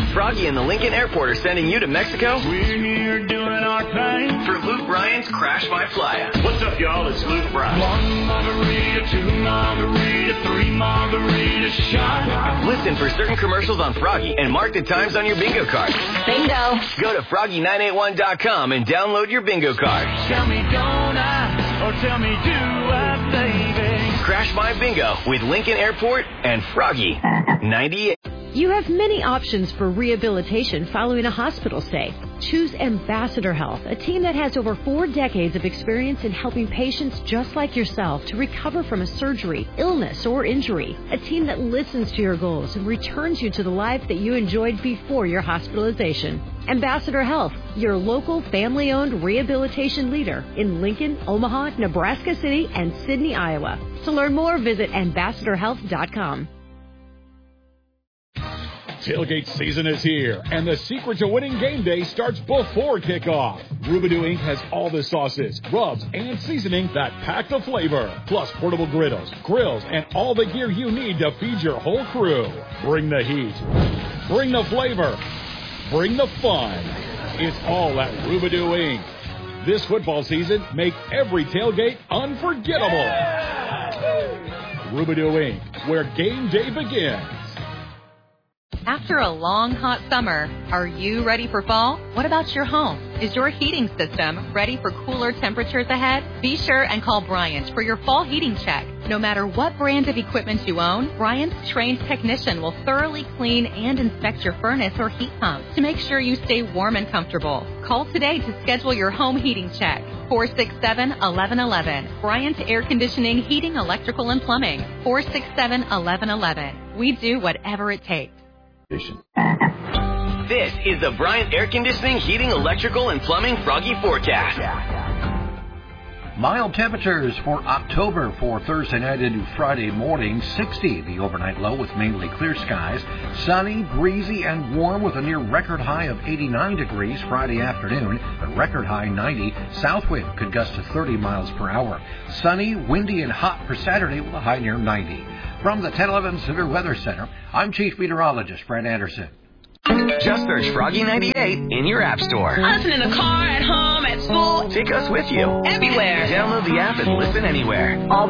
Froggy and the Lincoln Airport are sending you to Mexico. We're here doing our thing For Luke Bryan's Crash by Playa. What's up, y'all? It's Luke Bryan. 1 margarita, 2 margarita, 3 margarita shot. Listen for certain commercials on Froggy and mark the times on your bingo card. Bingo. Go to Froggy981.com and download your bingo card. Tell me don't I, or tell me do I, baby. Crash by Bingo with Lincoln Airport and Froggy 98. You have many options for rehabilitation following a hospital stay. Choose Ambassador Health, a team that has over 4 decades of experience in helping patients just like yourself to recover from a surgery, illness, or injury. A team that listens to your goals and returns you to the life that you enjoyed before your hospitalization. Ambassador Health, your local family-owned rehabilitation leader in Lincoln, Omaha, Nebraska City, and Sidney, Iowa. To learn more, visit ambassadorhealth.com. Tailgate season is here, and the secret to winning game day starts before kickoff. Rubidoo Inc. has all the sauces, rubs, and seasoning that pack the flavor, plus portable griddles, grills, and all the gear you need to feed your whole crew. Bring the heat. Bring the flavor. Bring the fun. It's all at Rubidoo Inc. This football season, make every tailgate unforgettable. Rubidoo Inc., where game day begins. After a long, hot summer, are you ready for fall? What about your home? Is your heating system ready for cooler temperatures ahead? Be sure and call Bryant for your fall heating check. No matter what brand of equipment you own, Bryant's trained technician will thoroughly clean and inspect your furnace or heat pump to make sure you stay warm and comfortable. Call today to schedule your home heating check. 467-1111. Bryant Air Conditioning, Heating, Electrical, and Plumbing. 467-1111. We do whatever it takes. This is the Bryant Air Conditioning, Heating, Electrical, and Plumbing Froggy Forecast. Mild temperatures for October for Thursday night into Friday morning. 60 the overnight low with mainly clear skies. Sunny, breezy, and warm with a near record high of 89 degrees Friday afternoon. A record high 90. South wind could gust to 30 miles per hour. Sunny, windy, and hot for Saturday with a high near 90. From the 1011 Severe Weather Center, I'm Chief Meteorologist Brent Anderson. Just search Froggy 98 in your app store. Listen in the car, at home, at school. Take us with you. Everywhere. Download the app and listen anywhere. All